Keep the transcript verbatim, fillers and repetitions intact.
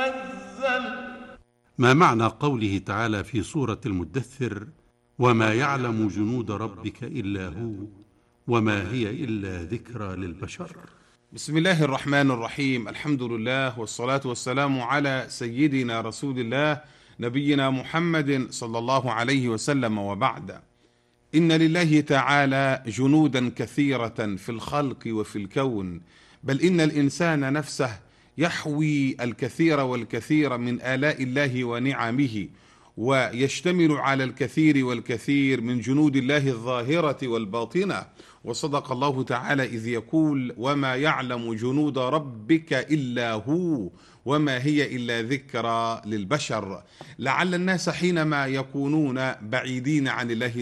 منزل. ما معنى قوله تعالى في سورة المدثر: وما يعلم جنود ربك إلا هو وما هي إلا ذكرى للبشر؟ بسم الله الرحمن الرحيم. الحمد لله والصلاة والسلام على سيدنا رسول الله نبينا محمد صلى الله عليه وسلم، وبعد. إن لله تعالى جنودا كثيرة في الخلق وفي الكون، بل إن الإنسان نفسه يحوي الكثير والكثير من آلاء الله ونعمه، ويشتمل على الكثير والكثير من جنود الله الظاهرة والباطنة. وصدق الله تعالى إذ يقول: وما يعلم جنود ربك إلا هو وما هي إلا ذكرى للبشر. لعل الناس حينما يكونون بعيدين عن الله